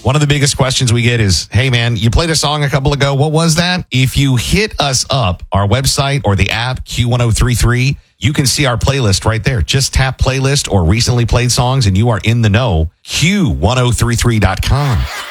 One of the biggest questions we get is, hey, man, you played a song a couple ago. What was that? If you hit us up, our website or the app, Q1033, you can see our playlist right there. Just tap playlist or recently played songs and you are in the know. Q1033.com.